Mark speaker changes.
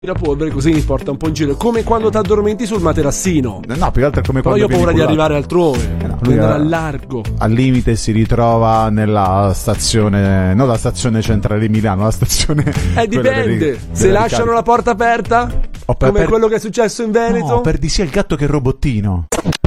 Speaker 1: la polvere, così mi porta un po' in giro. È come quando ti addormenti sul materassino.
Speaker 2: No, più che altro è come
Speaker 1: però
Speaker 2: quando
Speaker 1: io ho paura di
Speaker 2: vieni
Speaker 1: arrivare altrove,
Speaker 2: no,
Speaker 1: di andare al largo.
Speaker 2: Al limite si ritrova nella stazione, non la stazione centrale di Milano, la stazione
Speaker 1: dipende, se lasciano la porta aperta, come quello che è successo in Veneto.
Speaker 2: No, perdi sia il gatto che il robottino.